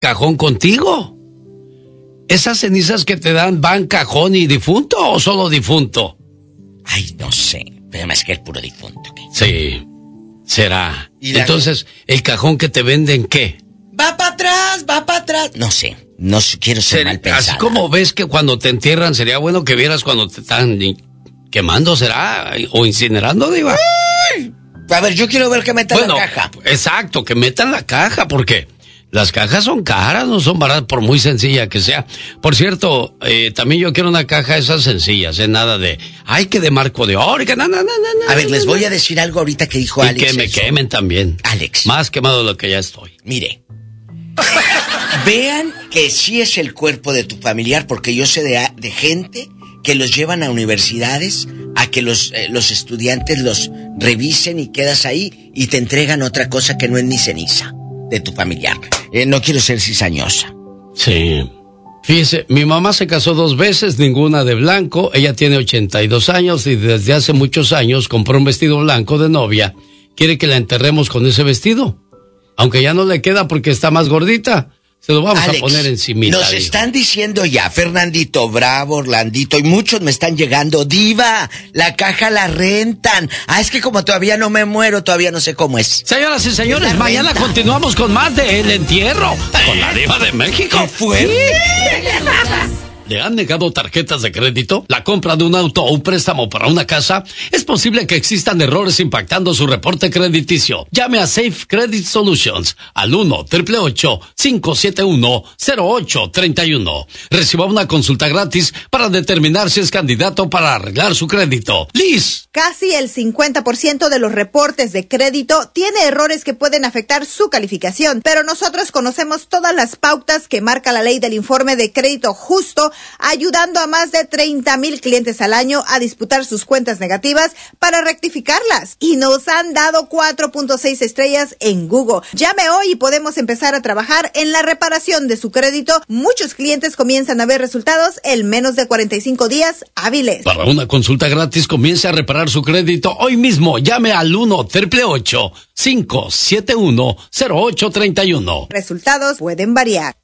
cajón contigo. ¿Esas cenizas que te dan van cajón y difunto o solo difunto? Ay, no sé. Pero más que el puro difunto. ¿Qué? Sí, será. Entonces, ¿el cajón que te venden qué? Va para atrás, va para atrás. No sé, quiero ser mal pensada. Así como ves que cuando te entierran, sería bueno que vieras cuando te están quemando, ¿será? O incinerando, Diva. A ver, yo quiero ver que metan la caja. Exacto, que metan la caja, porque las cajas son caras, no son baratas, por muy sencilla que sea. Por cierto, también yo quiero una caja esas sencillas, nada de, que de marco de oro, que no. A ver, les voy a decir algo ahorita que dijo Alex. Y que me quemen también. Alex. Más quemado de lo que ya estoy. Mire. Vean que sí es el cuerpo de tu familiar, porque yo sé de gente que los llevan a universidades a que los estudiantes los revisen y quedas ahí y te entregan otra cosa que no es ni ceniza de tu familiar. No quiero ser cizañosa. Sí. Fíjese, mi mamá se casó 2 veces, ninguna de blanco. Ella tiene 82 años y desde hace muchos años compró un vestido blanco de novia. Quiere que la enterremos con ese vestido. Aunque ya no le queda porque está más gordita. Se lo vamos, Alex, a poner encimita. Nos están diciendo ya, Fernandito, Bravo, Orlandito, y muchos me están llegando. Diva, la caja la rentan. Es que como todavía no me muero, todavía no sé cómo es. Señoras y señores, mañana continuamos con más de El Entierro con la Diva de México. ¡Qué fuerte! ¿Sí? ¿Le han negado tarjetas de crédito? ¿La compra de un auto o un préstamo para una casa? Es posible que existan errores impactando su reporte crediticio. Llame a Safe Credit Solutions al 1-888-571-0831. Reciba una consulta gratis para determinar si es candidato para arreglar su crédito. Liz. Casi el 50% de los reportes de crédito tiene errores que pueden afectar su calificación, pero nosotros conocemos todas las pautas que marca la ley del informe de crédito justo, ayudando a más de 30,000 clientes al año a disputar sus cuentas negativas para rectificarlas. Y nos han dado 4.6 estrellas en Google. Llame hoy y podemos empezar a trabajar en la reparación de su crédito. Muchos clientes comienzan a ver resultados en menos de 45 días hábiles. Para una consulta gratis, comience a reparar su crédito hoy mismo. Llame al 1-888-571-0831. Resultados pueden variar.